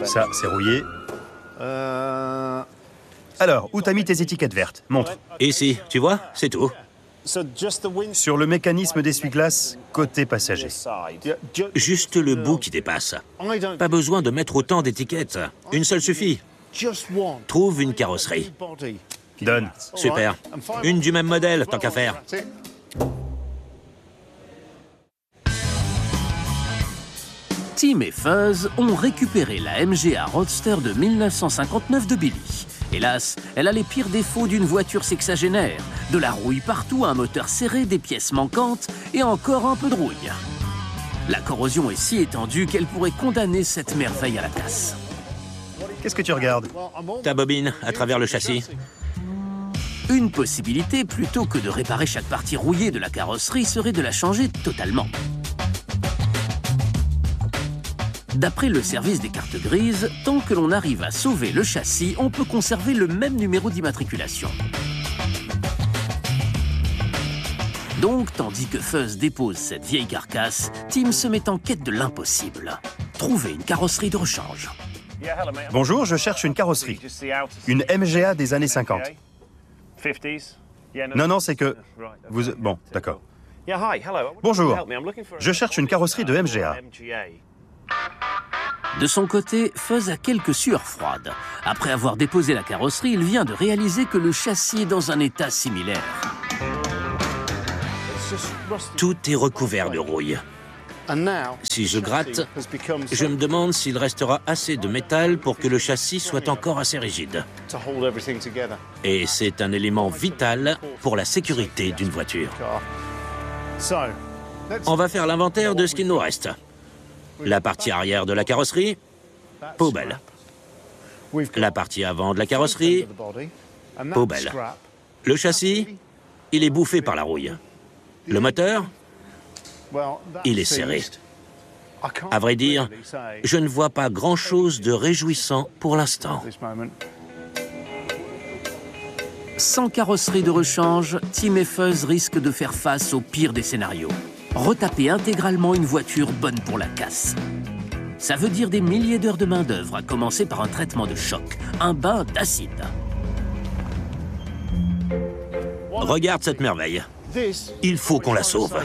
Ça, c'est rouillé. Alors, où t'as mis tes étiquettes vertes? Montre. Ici, tu vois, c'est tout. Sur le mécanisme d'essuie-glace, côté passager. Juste le bout qui dépasse. Pas besoin de mettre autant d'étiquettes. Une seule suffit. Trouve une carrosserie. Donne. Super. Une du même modèle, tant qu'à faire. Tim et Fuzz ont récupéré la MGA Roadster de 1959 de Billy. Hélas, elle a les pires défauts d'une voiture sexagénaire. De la rouille partout, un moteur serré, des pièces manquantes et encore un peu de rouille. La corrosion est si étendue qu'elle pourrait condamner cette merveille à la casse. Qu'est-ce que tu regardes? Ta bobine à travers le châssis. Une possibilité, plutôt que de réparer chaque partie rouillée de la carrosserie, serait de la changer totalement. D'après le service des cartes grises, tant que l'on arrive à sauver le châssis, on peut conserver le même numéro d'immatriculation. Donc, tandis que Fuzz dépose cette vieille carcasse, Tim se met en quête de l'impossible. Trouver une carrosserie de rechange. Bonjour, je cherche une carrosserie. Une MGA des années 50. Non, c'est que... Bon, d'accord. Bonjour, je cherche une carrosserie de MGA. De son côté, Fuzz a quelques sueurs froides. Après avoir déposé la carrosserie, il vient de réaliser que le châssis est dans un état similaire. Tout est recouvert de rouille. Si je gratte, je me demande s'il restera assez de métal pour que le châssis soit encore assez rigide. Et c'est un élément vital pour la sécurité d'une voiture. On va faire l'inventaire de ce qu'il nous reste. La partie arrière de la carrosserie, poubelle. La partie avant de la carrosserie, poubelle. Le châssis, il est bouffé par la rouille. Le moteur, il est serré. À vrai dire, je ne vois pas grand-chose de réjouissant pour l'instant. Sans carrosserie de rechange, Tim et Fuzz risquent de faire face au pire des scénarios. Retaper intégralement une voiture bonne pour la casse. Ça veut dire des milliers d'heures de main-d'œuvre, à commencer par un traitement de choc, un bain d'acide. Regarde cette merveille. Il faut qu'on la sauve.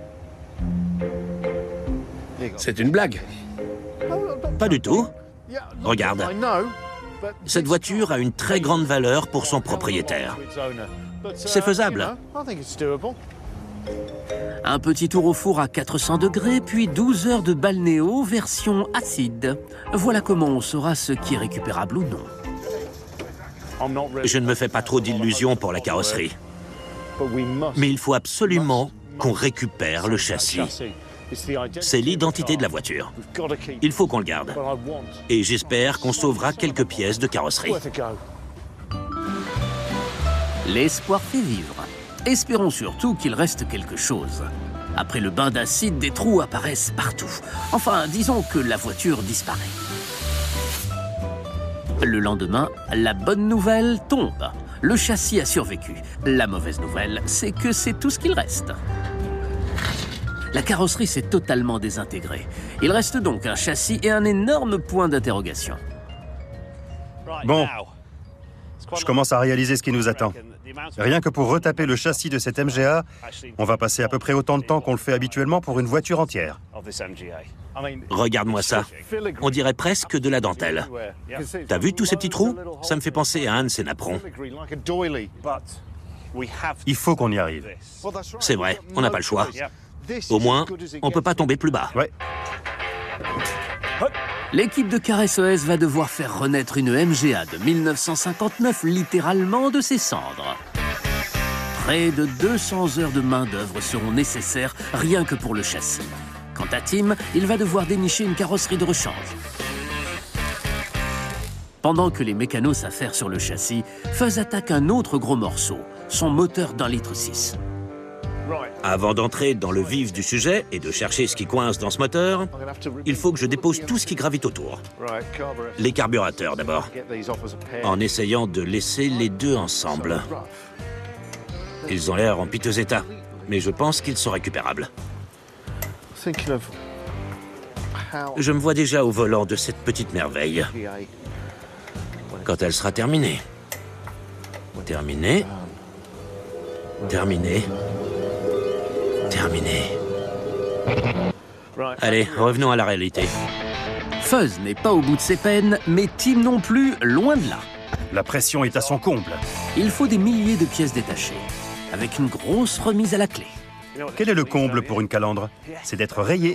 C'est une blague. Pas du tout. Regarde. Cette voiture a une très grande valeur pour son propriétaire. C'est faisable. Un petit tour au four à 400 degrés, puis 12 heures de balnéo version acide. Voilà comment on saura ce qui est récupérable ou non. Je ne me fais pas trop d'illusions pour la carrosserie. Mais il faut absolument qu'on récupère le châssis. C'est l'identité de la voiture. Il faut qu'on le garde. Et j'espère qu'on sauvera quelques pièces de carrosserie. L'espoir fait vivre. Espérons surtout qu'il reste quelque chose. Après le bain d'acide, des trous apparaissent partout. Enfin, disons que la voiture disparaît. Le lendemain, la bonne nouvelle tombe. Le châssis a survécu. La mauvaise nouvelle, c'est que c'est tout ce qu'il reste. La carrosserie s'est totalement désintégrée. Il reste donc un châssis et un énorme point d'interrogation. Bon, je commence à réaliser ce qui nous attend. Rien que pour retaper le châssis de cette MGA, on va passer à peu près autant de temps qu'on le fait habituellement pour une voiture entière. Regarde-moi ça. On dirait presque de la dentelle. T'as vu tous ces petits trous? Ça me fait penser à un de ces napperons. Il faut qu'on y arrive. C'est vrai, on n'a pas le choix. Au moins, on peut pas tomber plus bas. Ouais. L'équipe de Car SOS va devoir faire renaître une MGA de 1959 littéralement de ses cendres. Près de 200 heures de main-d'œuvre seront nécessaires rien que pour le châssis. Quant à Tim, il va devoir dénicher une carrosserie de rechange. Pendant que les mécanos s'affairent sur le châssis, Fuzz attaque un autre gros morceau, son moteur d'1,6 litre. Avant d'entrer dans le vif du sujet et de chercher ce qui coince dans ce moteur, il faut que je dépose tout ce qui gravite autour. Les carburateurs d'abord, en essayant de laisser les deux ensemble. Ils ont l'air en piteux état, mais je pense qu'ils sont récupérables. Je me vois déjà au volant de cette petite merveille. Quand elle sera terminée. Terminée. Terminée. Terminée. Allez, revenons à la réalité. Fuzz n'est pas au bout de ses peines, mais Tim non plus, loin de là. La pression est à son comble. Il faut des milliers de pièces détachées, avec une grosse remise à la clé. Quel est le comble pour une calandre? C'est d'être rayé.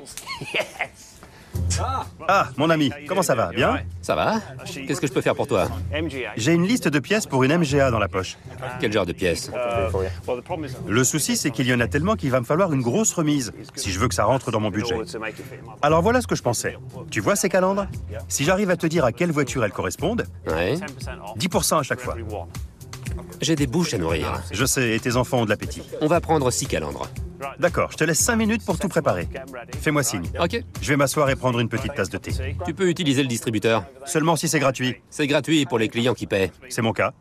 Ah, mon ami, comment ça va? Bien? Ça va? Qu'est-ce que je peux faire pour toi? J'ai une liste de pièces pour une MGA dans la poche. Quel genre de pièces? Le souci, c'est qu'il y en a tellement qu'il va me falloir une grosse remise, si je veux que ça rentre dans mon budget. Alors voilà ce que je pensais. Tu vois ces calandres? Si j'arrive à te dire à quelle voiture elles correspondent, Ouais. 10% à chaque fois. J'ai des bouches à nourrir. Je sais, et tes enfants ont de l'appétit. On va prendre 6 calandres. D'accord, je te laisse 5 minutes pour tout préparer. Fais-moi signe. Ok. Je vais m'asseoir et prendre une petite tasse de thé. Tu peux utiliser le distributeur. Seulement si c'est gratuit. C'est gratuit pour les clients qui paient. C'est mon cas.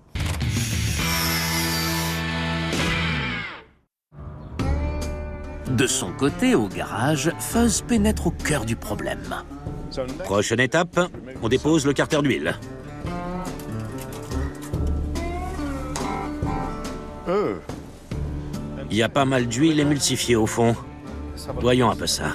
De son côté, au garage, Fuzz pénètre au cœur du problème. Prochaine étape, on dépose le carter d'huile. Il y a pas mal d'huile émulsifiée au fond. Voyons un peu ça.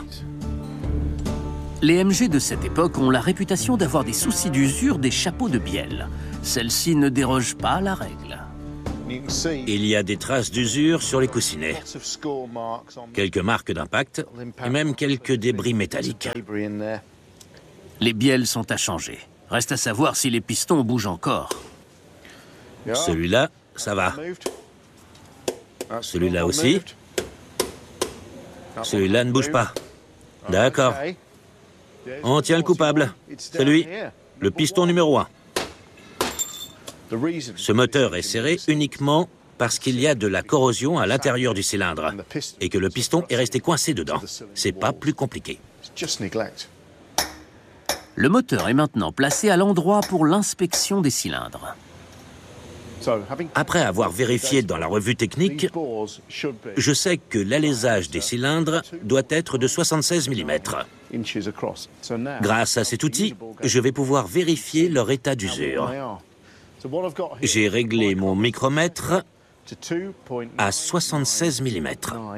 Les MG de cette époque ont la réputation d'avoir des soucis d'usure des chapeaux de bielle. Celle-ci ne déroge pas à la règle. Il y a des traces d'usure sur les coussinets, quelques marques d'impact et même quelques débris métalliques. Les bielles sont à changer. Reste à savoir si les pistons bougent encore. Celui-là, ça va. Celui-là aussi. Celui-là ne bouge pas. D'accord. On tient le coupable. C'est lui, le piston numéro 1. Ce moteur est serré uniquement parce qu'il y a de la corrosion à l'intérieur du cylindre et que le piston est resté coincé dedans. C'est pas plus compliqué. Le moteur est maintenant placé à l'endroit pour l'inspection des cylindres. Après avoir vérifié dans la revue technique, je sais que l'alésage des cylindres doit être de 76 mm. Grâce à cet outil, je vais pouvoir vérifier leur état d'usure. J'ai réglé mon micromètre à 76 mm.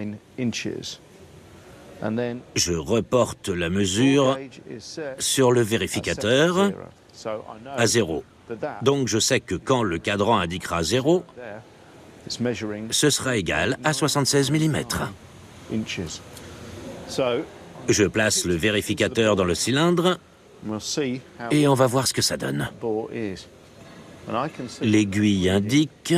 Je reporte la mesure sur le vérificateur à 0. Donc je sais que quand le cadran indiquera 0, ce sera égal à 76 mm. Je place le vérificateur dans le cylindre et on va voir ce que ça donne. L'aiguille indique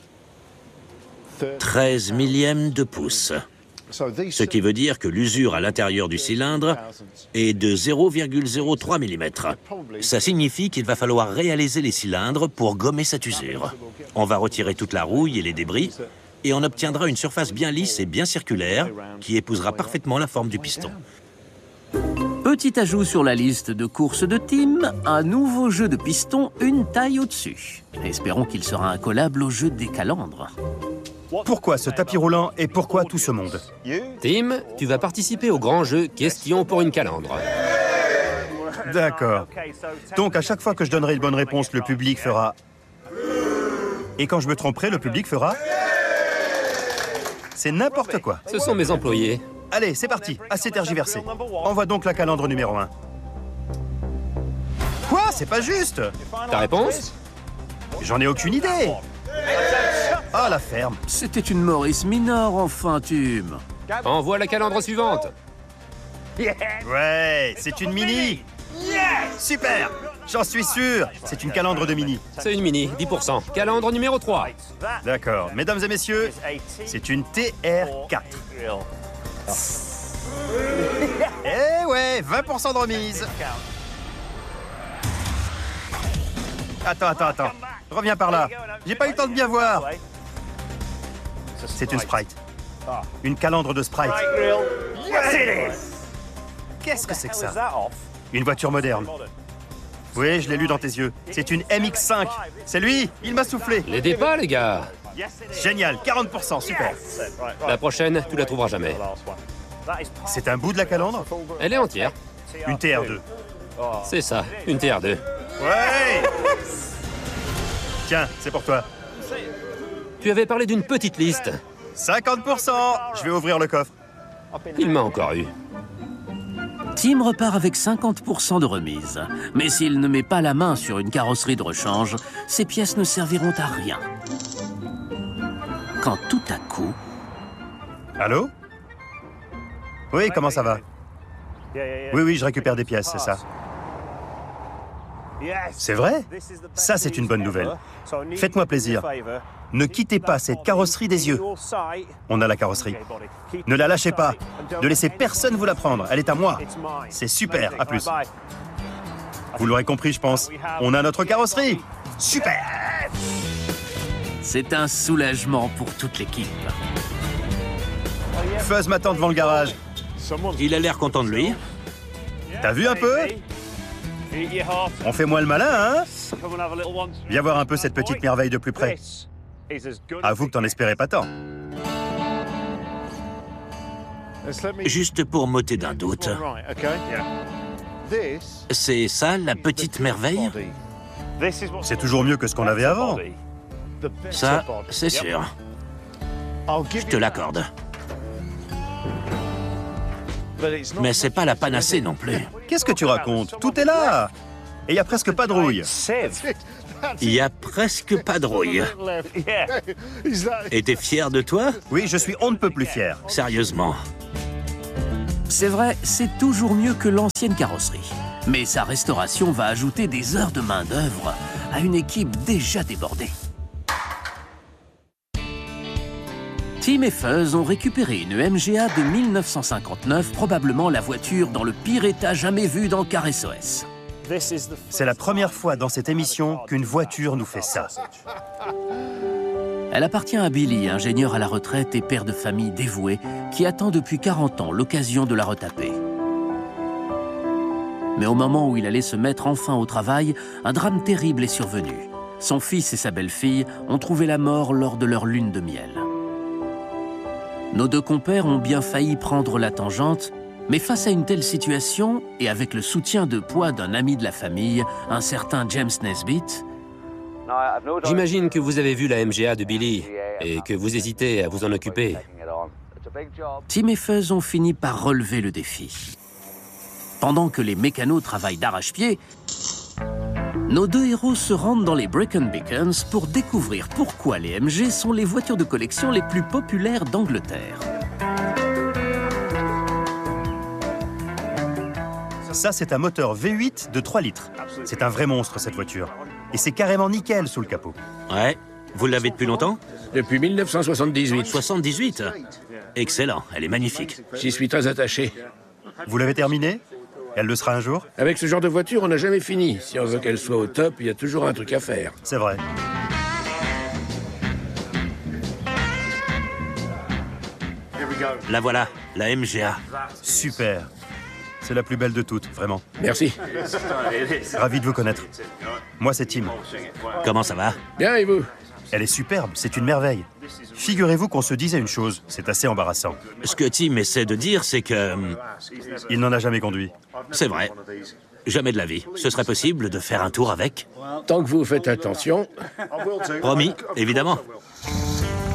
13 millièmes de pouce, ce qui veut dire que l'usure à l'intérieur du cylindre est de 0,03 mm. Ça signifie qu'il va falloir réaliser les cylindres pour gommer cette usure. On va retirer toute la rouille et les débris et on obtiendra une surface bien lisse et bien circulaire qui épousera parfaitement la forme du piston. Petit ajout sur la liste de courses de Tim, un nouveau jeu de piston une taille au-dessus. Espérons qu'il sera incollable au jeu des calandres. Pourquoi ce tapis roulant et pourquoi tout ce monde? Tim, tu vas participer au grand jeu Question pour une calandre. D'accord. Donc à chaque fois que je donnerai une bonne réponse, le public fera... Et quand je me tromperai, le public fera... C'est n'importe quoi. Ce sont mes employés. Allez, c'est parti, assez tergiversé. Envoie donc la calandre numéro 1. Quoi? C'est pas juste! Ta réponse? J'en ai aucune idée! Ah, la ferme! C'était une Maurice Minor, enfin, Tim. Envoie la calandre suivante. Ouais, c'est une mini! Super! J'en suis sûr! C'est une calandre de mini. C'est une mini, 10%. Calandre numéro 3. D'accord. Mesdames et messieurs, c'est une TR4. Eh ouais, 20% de remise. Attends. Reviens par là. J'ai pas eu le temps de bien voir. C'est une Sprite. Une calandre de Sprite. Qu'est-ce que c'est que ça? Une voiture moderne. Oui, je l'ai lu dans tes yeux. C'est une MX5. C'est lui, il m'a soufflé. L'aidez pas, les gars. Génial, 40%, super. La prochaine, tu la trouveras jamais. C'est un bout de la calandre? Elle est entière. Une TR2. C'est ça, une TR2. Ouais! Tiens, c'est pour toi. Tu avais parlé d'une petite liste. 50%! Je vais ouvrir le coffre. Il m'a encore eu. Tim repart avec 50% de remise. Mais s'il ne met pas la main sur une carrosserie de rechange, ses pièces ne serviront à rien. Quand tout à coup... Allô? Oui, comment ça va? Oui, je récupère des pièces, c'est ça. C'est vrai? Ça, c'est une bonne nouvelle. Faites-moi plaisir. Ne quittez pas cette carrosserie des yeux. On a la carrosserie. Ne la lâchez pas. Ne laissez personne vous la prendre. Elle est à moi. C'est super. À plus. Vous l'aurez compris, je pense. On a notre carrosserie. Super! C'est un soulagement pour toute l'équipe. Fuzz m'attend devant le garage. Il a l'air content de lui. T'as vu un peu? On fait moins le malin, hein? Viens voir un peu cette petite merveille de plus près. Avoue que t'en espérais pas tant. Juste pour m'ôter d'un doute. C'est ça, la petite merveille? C'est toujours mieux que ce qu'on avait avant. Ça, c'est sûr. Je te l'accorde. Mais c'est pas la panacée non plus. Qu'est-ce que tu racontes? Tout est là. Et il y a presque pas de rouille. Il y a presque pas de rouille. Et t'es fier de toi? Oui, je suis on ne peut plus fier. Sérieusement. C'est vrai, c'est toujours mieux que l'ancienne carrosserie. Mais sa restauration va ajouter des heures de main-d'œuvre à une équipe déjà débordée. Tim et Fuzz ont récupéré une MGA de 1959, probablement la voiture dans le pire état jamais vu dans Car SOS. C'est la première fois dans cette émission qu'une voiture nous fait ça. Elle appartient à Billy, ingénieur à la retraite et père de famille dévoué, qui attend depuis 40 ans l'occasion de la retaper. Mais au moment où il allait se mettre enfin au travail, un drame terrible est survenu. Son fils et sa belle-fille ont trouvé la mort lors de leur lune de miel. Nos deux compères ont bien failli prendre la tangente, mais face à une telle situation, et avec le soutien de poids d'un ami de la famille, un certain James Nesbitt... J'imagine que vous avez vu la MGA de Billy et que vous hésitez à vous en occuper. Tim et Fuzz ont fini par relever le défi. Pendant que les mécanos travaillent d'arrache-pied, nos deux héros se rendent dans les Brecon Beacons pour découvrir pourquoi les MG sont les voitures de collection les plus populaires d'Angleterre. Ça, c'est un moteur V8 de 3 litres. C'est un vrai monstre, cette voiture. Et c'est carrément nickel sous le capot. Ouais. Vous l'avez depuis longtemps? Depuis 1978. 78? Excellent, elle est magnifique. J'y suis très attaché. Vous l'avez terminée? Elle le sera un jour? Avec ce genre de voiture, on n'a jamais fini. Si on veut qu'elle soit au top, il y a toujours un truc à faire. C'est vrai. La voilà, la MGA. Super. C'est la plus belle de toutes, vraiment. Merci. Ravi de vous connaître. Moi, c'est Tim. Comment ça va? Bien, et vous? Elle est superbe, c'est une merveille. Figurez-vous qu'on se disait une chose, c'est assez embarrassant. Ce que Tim essaie de dire, c'est que... Il n'en a jamais conduit. C'est vrai. Jamais de la vie. Ce serait possible de faire un tour avec? Tant que vous faites attention. Promis, évidemment.